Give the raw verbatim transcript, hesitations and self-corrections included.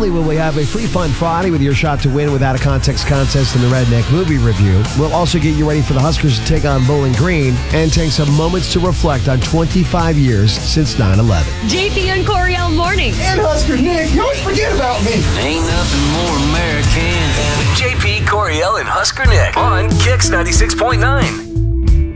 only will we have a free fun Friday with your shot to win without a context contest in the Redneck Movie Review, we'll also get you ready for the Huskers to take on Bowling Green and take some moments to reflect on twenty-five years since nine eleven. J P and Coriel mornings. And Husker Nick, you always forget about me. Ain't nothing more American than J P, Coriel, and Husker Nick on Kix ninety-six point nine.